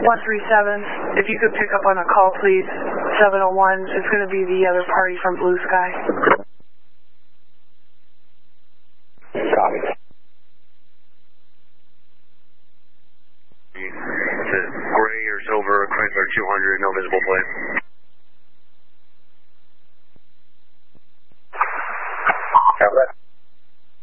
137, if you could pick up on a call, please. 701, it's going to be the other party from Blue Sky. Copy. It's a gray or silver Chrysler 200, no visible plate.